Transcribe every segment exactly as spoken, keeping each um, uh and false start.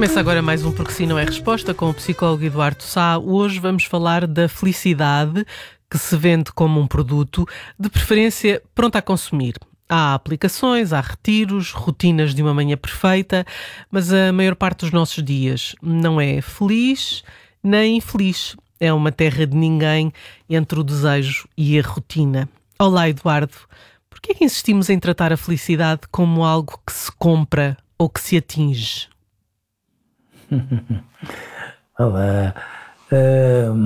Começa agora mais um Porque Sim Não É Resposta com o psicólogo Eduardo Sá. Hoje vamos falar da felicidade que se vende como um produto, de preferência pronto a consumir. Há aplicações, há retiros, rotinas de uma manhã perfeita, mas a maior parte dos nossos dias não é feliz nem infeliz. É uma terra de ninguém entre o desejo e a rotina. Olá, Eduardo. Por que é que insistimos em tratar a felicidade como algo que se compra ou que se atinge? Olá. Hum,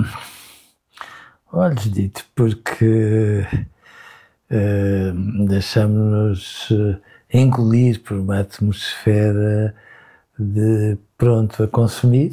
olha, dito, porque hum, deixamos-nos eh, engolir por uma atmosfera de pronto a consumir.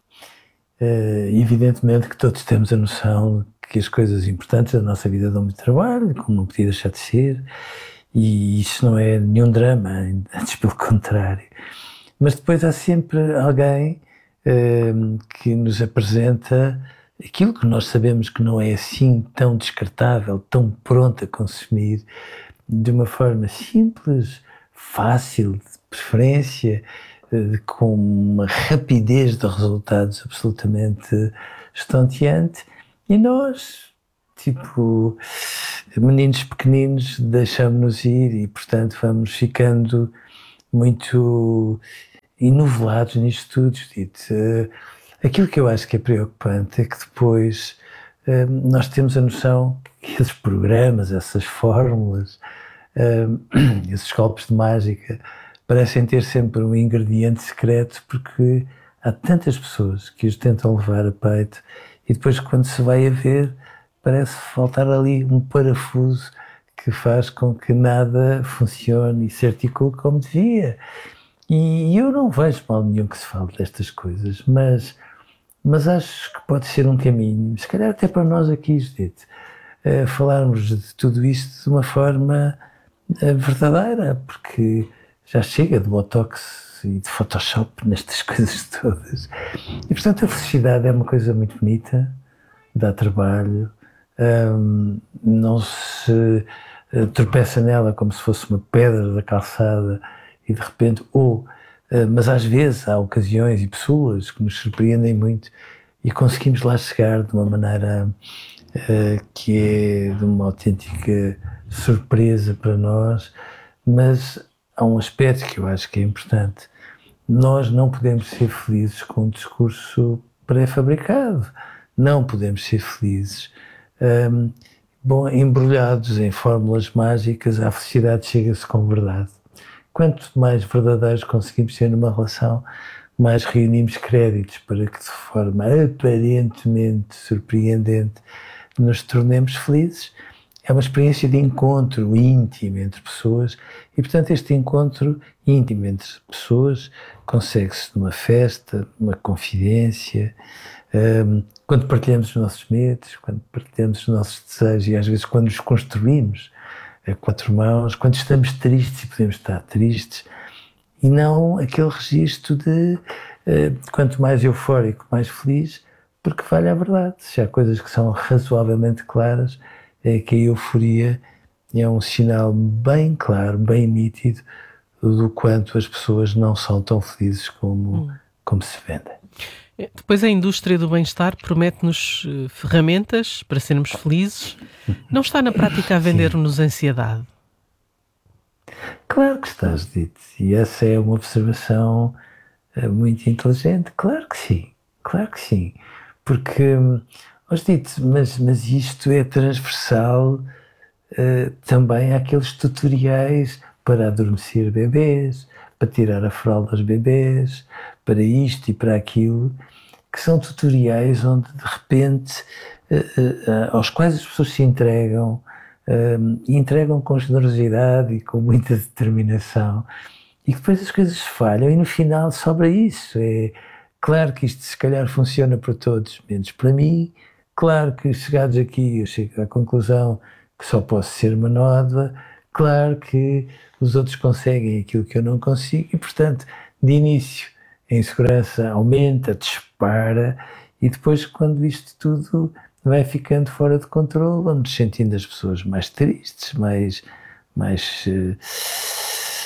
Uh, evidentemente que todos temos a noção que as coisas importantes da nossa vida dão muito trabalho, como não podia deixar de ser, e isso não é nenhum drama, antes pelo contrário. Mas depois há sempre alguém uh, que nos apresenta aquilo que nós sabemos que não é assim tão descartável, tão pronto a consumir, de uma forma simples, fácil, de preferência, uh, com uma rapidez de resultados absolutamente estonteante, e nós, tipo meninos pequeninos, deixamos-nos ir e, portanto, vamos ficando muito enovelados nisto tudo, Judite. Uh, aquilo que eu acho que é preocupante é que depois uh, nós temos a noção que esses programas, essas fórmulas, uh, esses golpes de mágica parecem ter sempre um ingrediente secreto, porque há tantas pessoas que os tentam levar a peito e depois, quando se vai a ver, parece faltar ali um parafuso que faz com que nada funcione e se articule como devia. E eu não vejo mal nenhum que se fale destas coisas, mas, mas acho que pode ser um caminho, se calhar até para nós aqui, Judite, uh, falarmos de tudo isto de uma forma uh, verdadeira, porque já chega de Botox e de Photoshop nestas coisas todas. E, portanto, a felicidade é uma coisa muito bonita, dá trabalho, um, não se uh, tropeça nela como se fosse uma pedra da calçada e de repente, ou, uh, mas às vezes há ocasiões e pessoas que nos surpreendem muito e conseguimos lá chegar de uma maneira uh, que é de uma autêntica surpresa para nós, mas há um aspecto que eu acho que é importante. Nós não podemos ser felizes com um discurso pré-fabricado, não podemos ser felizes um, bom, embrulhados em fórmulas mágicas. A felicidade chega-se com verdade. Quanto mais verdadeiros conseguimos ser numa relação, mais reunimos créditos para que de forma aparentemente surpreendente nos tornemos felizes. É uma experiência de encontro íntimo entre pessoas e, portanto, este encontro íntimo entre pessoas consegue-se numa festa, numa confidência, um, quando partilhamos os nossos medos, quando partilhamos os nossos desejos e às vezes quando os construímos a quatro mãos, quando estamos tristes e podemos estar tristes, e não aquele registro de uh, quanto mais eufórico, mais feliz, porque vale a verdade. Se há coisas que são razoavelmente claras, é que a euforia é um sinal bem claro, bem nítido do quanto as pessoas não são tão felizes como, hum. como se vendem. Depois a indústria do bem-estar promete-nos ferramentas para sermos felizes. Não está na prática a vender-nos ansiedade? Claro que está, Judite. E essa é uma observação muito inteligente. Claro que sim, claro que sim. Porque, oh, Judite, mas, mas isto é transversal uh, também àqueles tutoriais para adormecer bebês, para tirar a fralda aos bebês, para isto e para aquilo, que são tutoriais onde de repente uh, uh, aos quais as pessoas se entregam uh, e entregam com generosidade e com muita determinação, e depois as coisas falham e no final sobra isso. É claro que isto se calhar funciona para todos, menos para mim. Claro que chegados aqui eu chego à conclusão que só posso ser uma nódoa. Claro que os outros conseguem aquilo que eu não consigo e, portanto, de início a insegurança aumenta, dispara, e depois, quando isto tudo vai ficando fora de controle, vamos sentindo as pessoas mais tristes, mais, mais uh,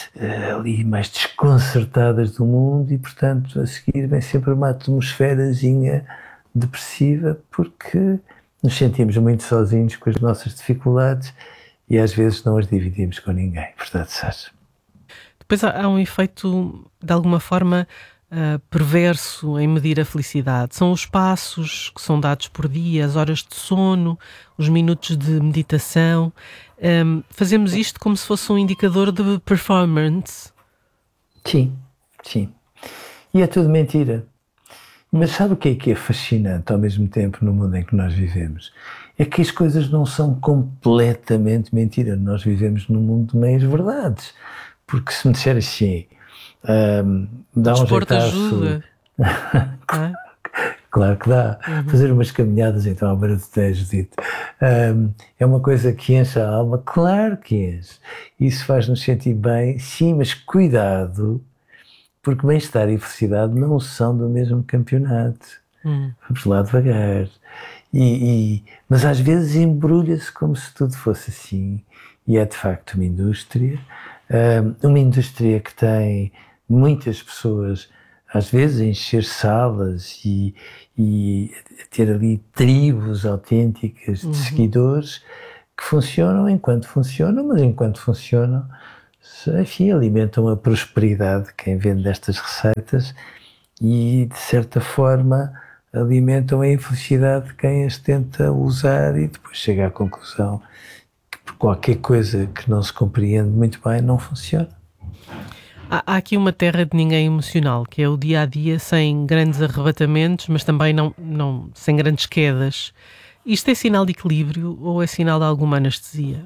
uh, ali mais desconcertadas do mundo e, portanto, a seguir vem sempre uma atmosferazinha depressiva, porque nos sentimos muito sozinhos com as nossas dificuldades e às vezes não as dividimos com ninguém, verdade seja. Depois há, há um efeito, de alguma forma, uh, perverso em medir a felicidade. São os passos que são dados por dia, as horas de sono, os minutos de meditação. Um, fazemos isto como se fosse um indicador de performance. Sim, sim. E é tudo mentira. Mas sabe o que é que é fascinante ao mesmo tempo no mundo em que nós vivemos? É que as coisas não são completamente mentira. Nós vivemos num mundo de meias verdades. Porque se me disser assim, um, dá um Desporto jeitaço... ajuda. claro, claro que dá. Uhum. Fazer umas caminhadas então à beira do Tejo, dito. Um, é uma coisa que enche a alma? Claro que enche. Isso faz-nos sentir bem, sim, mas cuidado, porque bem-estar e felicidade não são do mesmo campeonato. Uhum. Vamos lá devagar. E, e, mas às vezes embrulha-se como se tudo fosse assim. E é de facto uma indústria. Uma indústria que tem muitas pessoas, às vezes, a encher salas e, e a ter ali tribos autênticas de uhum. seguidores que funcionam enquanto funcionam, mas enquanto funcionam, enfim, alimentam a prosperidade de quem vende estas receitas e, de certa forma, alimentam a infelicidade de quem as tenta usar e depois chega à conclusão por qualquer coisa que não se compreende muito bem, não funciona. Há, há aqui uma terra de ninguém emocional, que é o dia-a-dia sem grandes arrebatamentos, mas também não, não, sem grandes quedas. Isto é sinal de equilíbrio ou é sinal de alguma anestesia?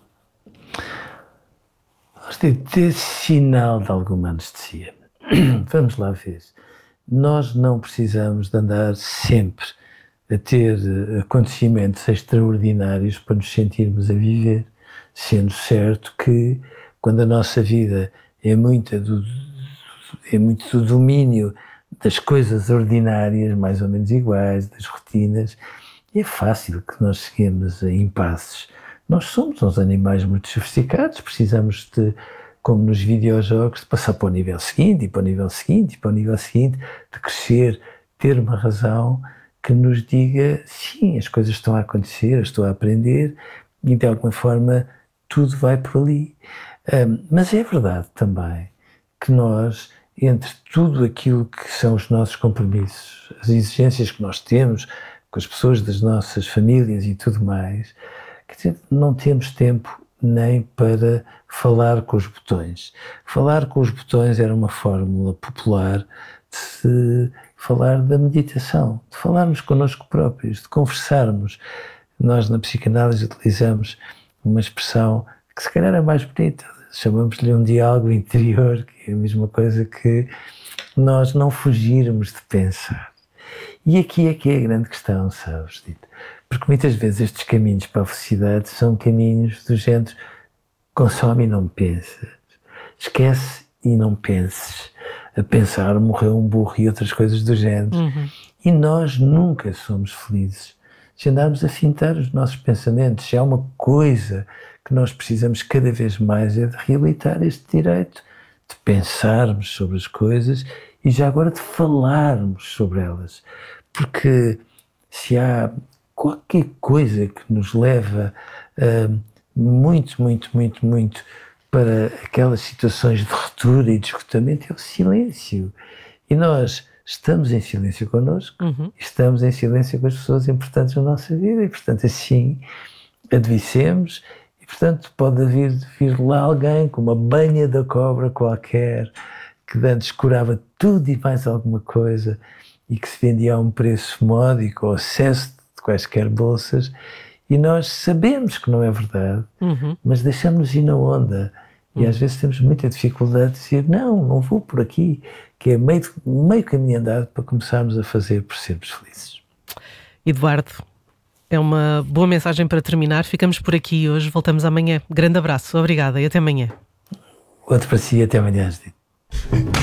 É sinal de alguma anestesia. Vamos lá ver. Nós não precisamos de andar sempre a ter acontecimentos extraordinários para nos sentirmos a viver, sendo certo que quando a nossa vida é muito do, é muito do domínio das coisas ordinárias, mais ou menos iguais, das rotinas, é fácil que nós cheguemos a impasses. Nós somos uns animais muito sofisticados, precisamos de, como nos videojogos, de passar para o nível seguinte, e para o nível seguinte, e para o nível seguinte, de crescer, ter uma razão que nos diga, sim, as coisas estão a acontecer, eu estou a aprender e de alguma forma tudo vai por ali. Um, mas é verdade também que nós, entre tudo aquilo que são os nossos compromissos, as exigências que nós temos com as pessoas das nossas famílias e tudo mais, quer dizer, não temos tempo nem para falar com os botões. Falar com os botões era uma fórmula popular de se falar da meditação, de falarmos connosco próprios, de conversarmos. Nós na psicanálise utilizamos uma expressão que se calhar é mais bonita, chamamos-lhe um diálogo interior, que é a mesma coisa que nós não fugirmos de pensar. E aqui é que é a grande questão, sabes, Dito? Porque muitas vezes estes caminhos para a felicidade são caminhos do género consome e não pensas, esquece e não penses. A pensar, morreu um burro e outras coisas do género. Uhum. E nós nunca somos felizes se andarmos a fintar os nossos pensamentos. Se há uma coisa que nós precisamos cada vez mais é de reabilitar este direito de pensarmos sobre as coisas e já agora de falarmos sobre elas. Porque se há qualquer coisa que nos leva uh, muito, muito, muito, muito para aquelas situações de ruptura e de esgotamento, é o silêncio. E nós estamos em silêncio connosco, uhum. estamos em silêncio com as pessoas importantes na nossa vida e, portanto, assim adoecemos e, portanto, pode vir, vir lá alguém com uma banha da cobra qualquer que antes curava tudo e mais alguma coisa e que se vendia a um preço módico ou excesso de quaisquer bolsas. E nós sabemos que não é verdade, uhum. mas deixamos-nos ir na onda. E uhum. às vezes temos muita dificuldade de dizer, não, não vou por aqui, que é meio, meio caminho andado para começarmos a fazer por sermos felizes. Eduardo, é uma boa mensagem para terminar. Ficamos por aqui hoje, voltamos amanhã. Grande abraço, obrigada e até amanhã. Outro para si e até amanhã, Judite.